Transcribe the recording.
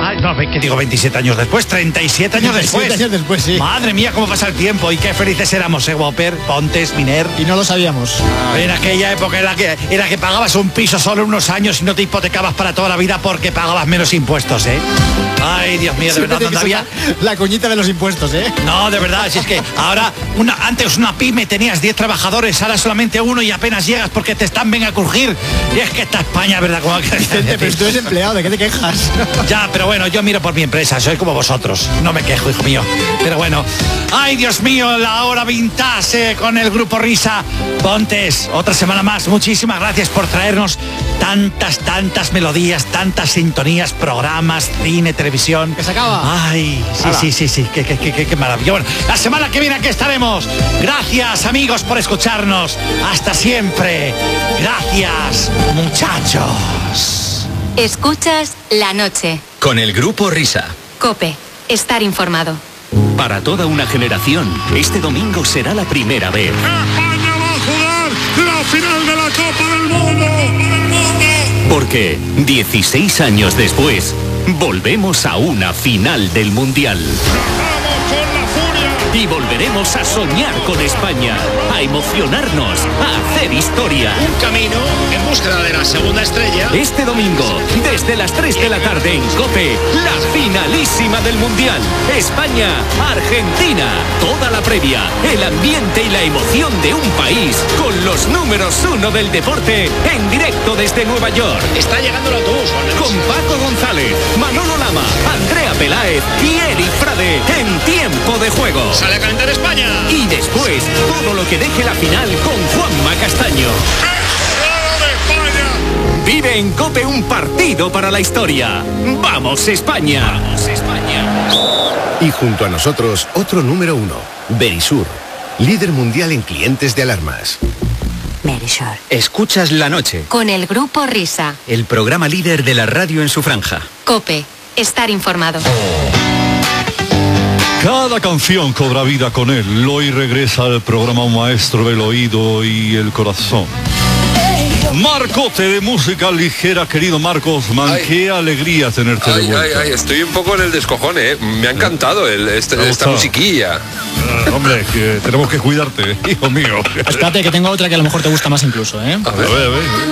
Ay, no, ¿qué digo? 27 años después, 37 años después. 37 años después, sí. Madre mía, cómo pasa el tiempo y qué felices éramos, Whopper, Pontes, Miner. Y no lo sabíamos. En aquella época en la que pagabas un piso solo unos años y no te hipotecabas para toda la vida porque pagabas menos impuestos, ¿eh? Ay, Dios mío, de verdad, ¿dónde había? La coñita de los impuestos, ¿eh? No, de verdad, si es que ahora, antes una pyme tenías 10 trabajadores, ahora solamente uno y apenas llegas porque te están ven a crujir. Y es que esta España, ¿verdad? Como que pero tú eres empleado, ¿de qué te quejas? Ya, pero bueno, yo miro por mi empresa, soy como vosotros. No me quejo, hijo mío. Pero bueno, ay, Dios mío, la hora vintage con el Grupo Risa. Pontes, otra semana más. Muchísimas gracias por traernos tantas melodías, tantas sintonías, programas, cine, televisión. Que se acaba. Ay, sí, qué maravilla. Bueno, la semana que viene aquí estaremos. Gracias, amigos, por escucharnos. Hasta siempre. Gracias, muchachos. Escuchas La Noche. Con el Grupo Risa. COPE. Estar informado. Para toda una generación, este domingo será la primera vez. España va a jugar la final de la Copa del Mundo. Porque 16 años después, volvemos a una final del Mundial. Vamos con la furia. Y volveremos a soñar con España, a emocionarnos, a hacer historia. Un camino en búsqueda de la segunda estrella. Este domingo, desde las 3 de la tarde en COPE, la finalísima del Mundial. España-Argentina. Toda la previa, el ambiente y la emoción de un país con los números 1 del deporte en directo desde Nueva York. Está llegando el autobús. Con Paco González, Manolo Lama, Andrea Peláez y Eric Frade en tiempo de juego. Sale a calentar España. Y después, todo lo que deje la final con Juanma Castaño. Vive en COPE un partido para la historia. ¡Vamos, España! ¡Vamos, España! Y junto a nosotros, otro número 1, Verisur, líder mundial en clientes de alarmas. Verisur. Escuchas La Noche. Con el Grupo Risa. El programa líder de la radio en su franja. COPE. Estar informado. Cada canción cobra vida con él. Hoy regresa al programa un maestro del oído y el corazón. Marcote de música ligera, querido Marcos. Qué alegría tenerte de vuelta. Estoy un poco en el descojone, Me ha encantado esta musiquilla. Hombre, que tenemos que cuidarte, hijo mío. Espérate, que tengo otra que a lo mejor te gusta más incluso, ¿eh? A ver.